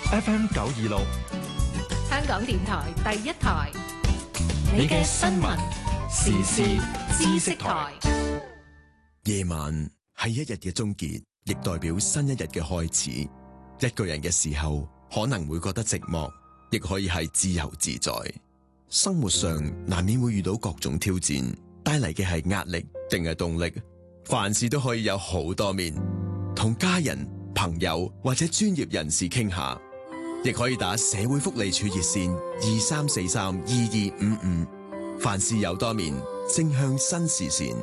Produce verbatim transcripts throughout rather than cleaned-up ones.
F M 九二六， 香港電台第一台，你嘅新聞時事知識台。 夜晚係一日嘅終結，亦代表新一日嘅開始。一個人嘅時候，可能會覺得寂寞，亦可以係自由自在。生活上難免會遇到各種挑戰，帶嚟嘅係壓力定係動力？凡事都可以有好多面，同家人、朋友或者專業人士傾下，亦可以打社會福利署熱線二三四三二二五五。凡事有多面，正向新視線。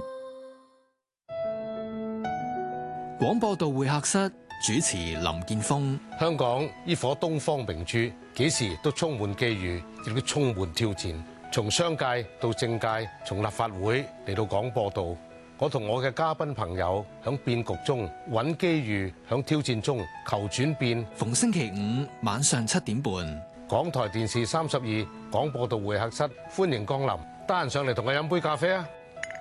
廣播道會客室主持林健鋒。 香港呢顆東方明珠，幾時都充滿機遇，亦都充滿挑戰。從商界到政界，從立法會嚟到廣播道，我同我嘅嘉賓朋友響變局中揾機遇，響挑戰中求轉變。 逢星期五晚上七點半， 港台電視三十二廣播道會客室，歡迎光臨。得閒上嚟同我飲杯咖啡啊！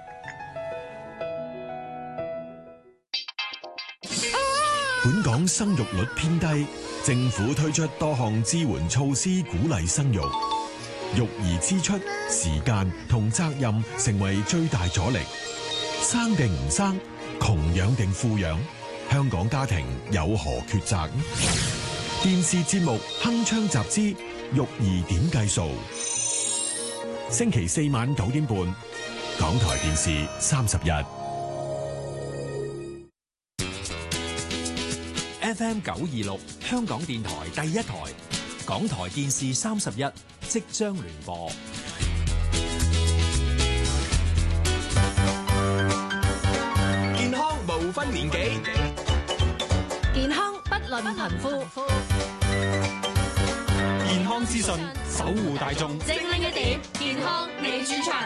本港生育率偏低，政府推出多項支援措施，鼓勵生育。育兒支出、時間同責任成為最大阻力。生定唔生，窮養定富養，香港家庭有何抉擇？電視節目《鏗鏘集資》，育兒點計數？星期四晚九點半，港台電視三十日。 F M 九二六，香港電台第一台，港台電視三十一即將聯播。 健康無分年紀， 健康不論貧富， 健康資訊守護大眾。 精靈一點，健康你主場。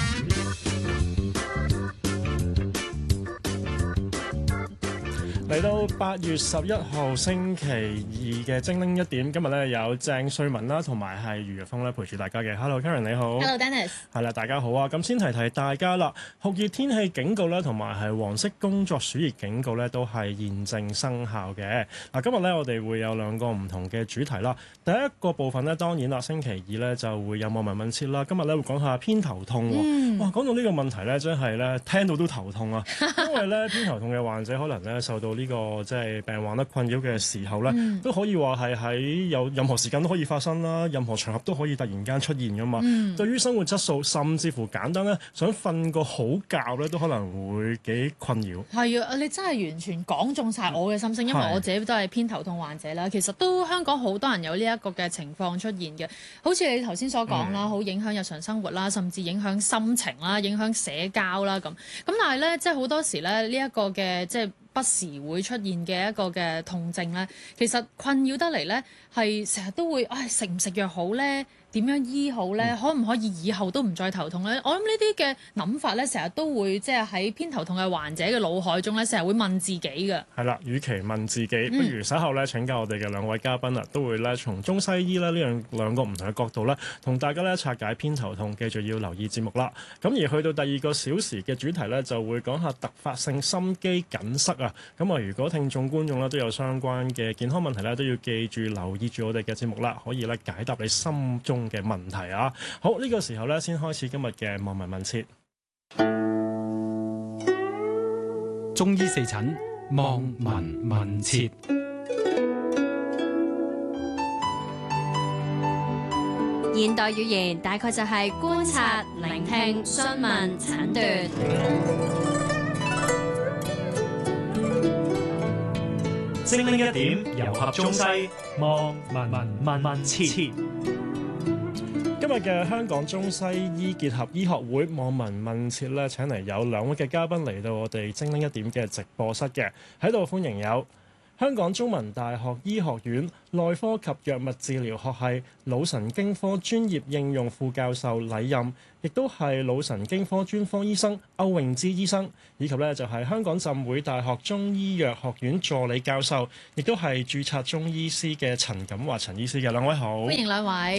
嚟到八月十一號星期二嘅精靈一點，今日咧有鄭瑞文啦，同埋係余若峰咧陪住大家嘅。Hello Karen 你好。 Hello Dennis。係啦，大家好啊！咁先提提大家啦，酷熱天氣警告咧，同埋係黃色工作暑熱警告咧，都係現正生效嘅。嗱，今日咧我哋會有兩個唔同嘅主題啦。第一個部分咧，當然啦，星期二咧就會有網民問切啦。今日咧會講下偏頭痛。嗯、哇，講到呢個問題咧，真係咧聽到都頭痛啊！因為咧偏頭痛嘅患者可能咧受到呢、這個即係病患得困擾嘅時候咧，嗯、都可以話係喺有任何時間都可以發生啦，任何場合都可以突然間出現噶嘛。嗯、對於生活質素，甚至乎簡單咧，想瞓個好覺咧，都可能會幾困擾。 係啊，你真係完全講中晒我嘅心聲，因為我自己都係偏頭痛患者啦。其實都香港好多人有呢一個嘅情況出現嘅，好似你頭先所講啦，好、嗯、影響日常生活啦，甚至影響心情啦，影響社交啦咁。咁但係咧，即係好多時咧，呢、這、一個嘅即係不時會出現嘅一個嘅痛症咧，其實困擾得嚟咧，係成日都會，唉，食唔食藥好咧？點樣醫好咧？嗯、可唔可以以後都唔再頭痛咧？我諗呢啲嘅諗法咧，成日都會即係喺偏頭痛嘅患者嘅腦海中咧，成日會問自己嘅。係啦，與其問自己，不如稍後咧請教我哋嘅兩位嘉賓啦，都會咧從中西醫咧呢樣兩個唔同嘅角度咧，同大家咧拆解偏頭痛。繼續要留意節目啦。咁而去到第二個小時嘅主題咧，就會講下突發性心肌梗塞啊。咁啊，如果聽眾觀眾咧都有相關嘅健康問題咧，都要記住留意住我哋嘅節目啦，可以咧解答你心中嘅問題啊！好，呢、這個時候咧，先開始今日嘅網民問切。 中醫四診網民問切。 現代語言大概就係觀察、聆聽、詢問、診斷。 精靈一點，融合中西，網民問問切。 今日嘅香港中西醫結合醫學會網民問切咧，請嚟有兩位嘅嘉賓嚟到我哋精靈一點嘅直播室嘅，喺度歡迎有香港中文大學醫學院內科及藥物治療學系腦神經科專業應用副教授禮任，亦都係腦神經科專科醫生歐詠芝醫生，以及咧就係香港浸會大學中醫藥學院助理教授，亦都係註冊中醫師嘅陳錦華陳醫師嘅。兩位好， 歡迎兩位。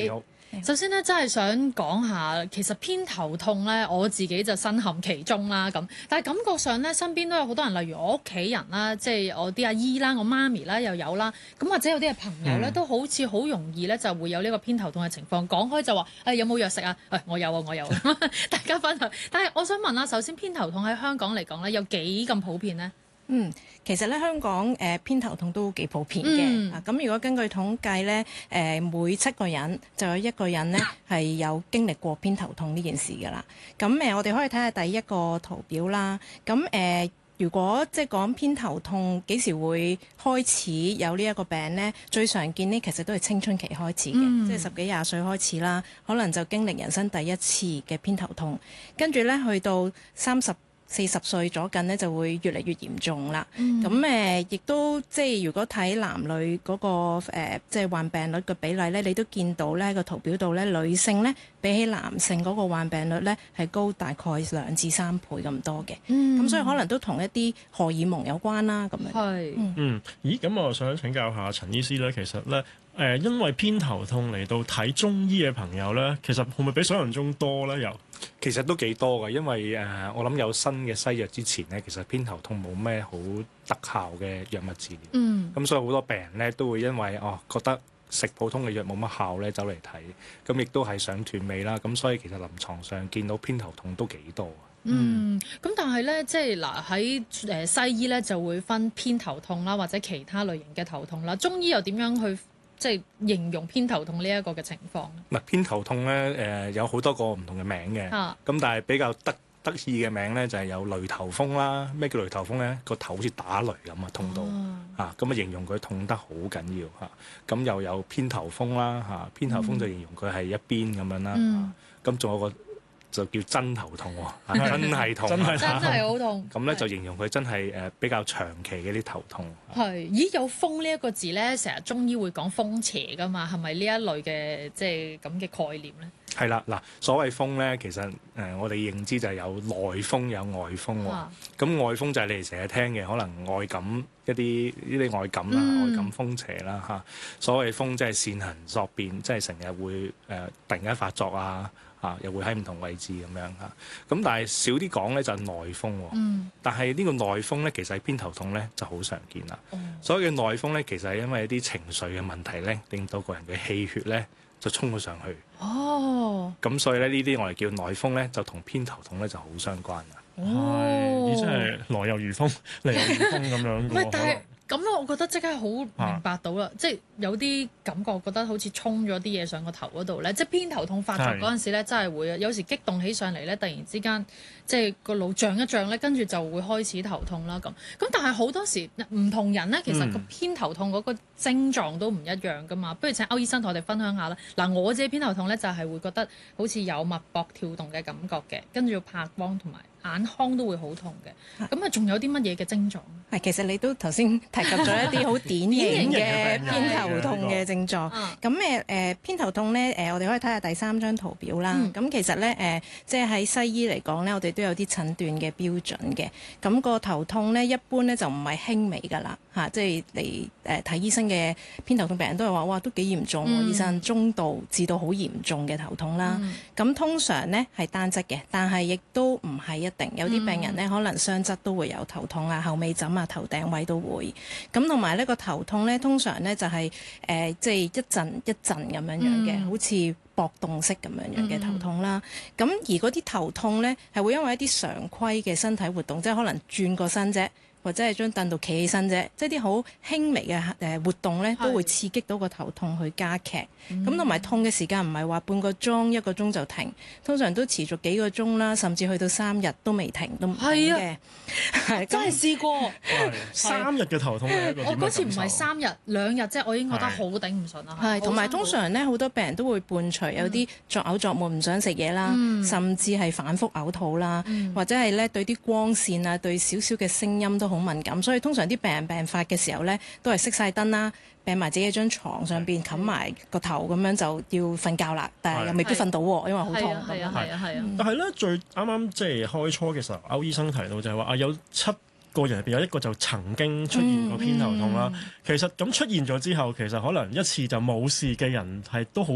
首先咧，真係想講下，其實偏頭痛咧，我自己就身陷其中啦咁。但係感覺上咧，身邊都有好多人，例如我屋企人啦，即係我啲阿姨啦、我媽咪啦又有啦。咁或者有啲嘅朋友咧，都好似好容易咧就會有呢個偏頭痛嘅情況。講開就話，誒、哎、有冇藥食啊？誒、哎、我有啊，我有啊。大家分享。但係我想問啦，首先偏頭痛喺香港嚟講咧，有幾咁普遍呢？ 嗯，其實咧香港誒、呃、偏頭痛都幾普遍嘅。 嗯、 啊，咁如果根據統計咧，誒、呃、每七個人就有一個人咧係有經歷過偏頭痛呢件事㗎啦。咁誒、呃，我哋可以睇下第一個圖表啦。咁誒、呃，如果即係講偏頭痛幾時會開始有呢一個病咧？最常見呢，其實都係青春期開始嘅，嗯、即係十幾廿歲開始啦，可能就經歷人生第一次嘅偏頭痛，跟住咧去到三十四十歲左近呢，就會越嚟越嚴重啦。咁誒、嗯，亦都即係如果睇男女嗰、那個、呃、即係患病率嘅比例咧，你都見到咧個圖表度咧，女性咧比起男性嗰個患病率咧係高大概兩至三倍咁多嘅。咁、嗯、所以可能都同一啲荷爾蒙有關啦。咁樣係嗯， 嗯，咦？咁我想請教下陳醫師咧，其實咧。誒、呃，因為偏頭痛嚟到睇中醫嘅朋友咧，其實會唔會比想象中多咧？又其實都幾多㗎，因為誒、呃，我諗有新嘅西藥之前咧，其實偏頭痛冇咩好特效嘅藥物治療。嗯。咁所以好多病人咧都會因為哦覺得食普通嘅藥冇乜效咧，走嚟睇，咁亦都係想斷尾啦。咁所以其實臨床上見到偏頭痛都幾多。 嗯，咁但係咧，即係嗱喺誒西醫咧就會分偏頭痛啦，或者其他類型嘅頭痛啦。中醫又點樣去即係形容偏頭痛呢一個嘅情況？ 嗱，偏頭痛咧，誒、呃、有好多個唔同嘅名嘅，咁、啊、但係比較得得意嘅名咧就係、是、有雷頭風啦。咩叫雷頭風咧？個頭好似打雷咁啊，痛到啊，咁啊形容佢痛得好緊要嚇。咁、啊、又有偏頭風啦嚇、啊，偏頭風就形容佢係一邊咁樣啦。咁仲、嗯啊、有個就叫真頭痛喎、啊，真係痛， 真係好痛。 咁咧就形容佢真係誒比較長期嘅啲頭痛。 係，咦有風呢一個字咧，成日中醫會講風邪噶嘛，係咪呢一類嘅即係咁嘅概念咧？ 係啦，嗱，所謂風咧，其實誒、呃、我哋認知就係有內風有外風喎。咁、啊、外風就係你哋成日聽嘅，可能外感一啲呢啲外感啦，嗯、外感風邪啦嚇。所謂風即係善行索變，即係成日會誒、呃、突然間發作啊。啊，又會喺唔同位置咁樣嚇，咁但係少啲講咧就係內風喎。嗯。但係呢個內風咧，其實喺偏頭痛咧就好常見啦。嗯。所謂嘅內風咧，其實係因為一啲情緒嘅問題咧，令到個人嘅氣血咧就衝咗上去。哦。咁所以咧呢啲我哋叫內風咧，就同偏頭痛咧就好相關啦。 哦。係，真係來又如風，嚟又如風咁樣。 喂，但係咁咧，我覺得即刻好明白到啦，啊、即係有啲感覺，覺得好似衝咗啲嘢上個頭嗰度咧，即係偏頭痛發作嗰陣時咧，是真係會啊，有時激動起上嚟咧，突然之間即係個腦脹一脹咧，跟住就會開始頭痛啦咁。咁但係好多時唔同人咧，其實個偏頭痛嗰個症狀都唔一樣噶嘛。嗯、不如請歐醫生同我哋分享下啦。嗱，我自己偏頭痛咧就係會覺得好似有脈搏跳動嘅感覺嘅，跟住要拍光同埋眼眶都會好痛嘅。咁啊，仲有啲乜嘢嘅症狀？ 係，其實你都頭先提及咗一啲好典型嘅偏頭痛嘅症狀。咁誒誒偏頭痛咧誒、呃，我哋可以睇下第三張圖表啦。咁、嗯、其實咧誒、呃，即係喺西醫嚟講咧，我哋都有啲診斷嘅標準嘅。咁、個頭痛咧，一般咧就唔係輕微㗎啦嚇，即係嚟誒睇醫生嘅偏頭痛病人都係話哇，都幾嚴重喎，嗯、醫生中度至到好嚴重嘅頭痛啦。咁、嗯、通常咧係單側嘅，但係亦都唔係一定，有啲病人咧、嗯、可能雙側都會有頭痛啊，後尾枕啊，頭頂位都會。咁同埋呢個頭痛咧，通常咧就係誒即係一陣一陣咁樣樣嘅，嗯、好似搏動式咁樣樣嘅頭痛啦。咁、嗯、而嗰啲頭痛咧係會因為一啲常規嘅身體活動，即係可能轉個身啫，或者係張凳度企起身啫，即係啲好輕微嘅誒活動咧，都會刺激到個頭痛去加劇。咁同埋痛嘅時間唔係話半個鐘一個鐘就停，通常都持續幾個鐘啦，甚至去到三日都未停都唔停嘅。 係真係試過三日嘅頭痛係一個點樣感受？ 我嗰次唔係三日兩日啫，我已經覺得好頂唔順啦。 係同埋通常咧，好多病人都會伴隨有啲作嘔作悶，唔想食嘢啦，嗯、甚至係反覆嘔吐啦，嗯、或者係咧對啲光線啊、對少少嘅聲音都好敏感，所以通常啲病人病發嘅時候咧，都係熄晒燈啦。病埋自己喺張床上邊冚埋個頭咁樣就要瞓覺啦，但係又未必瞓到喎，因為好痛。 係啊係啊係啊！ 但係咧最啱啱即係開初嘅時候，歐醫生提到就係話啊，有七個人入邊有一個就曾經出現過偏頭痛啦。嗯嗯、其實咁出現咗之後，其實可能一次就冇事嘅人係都好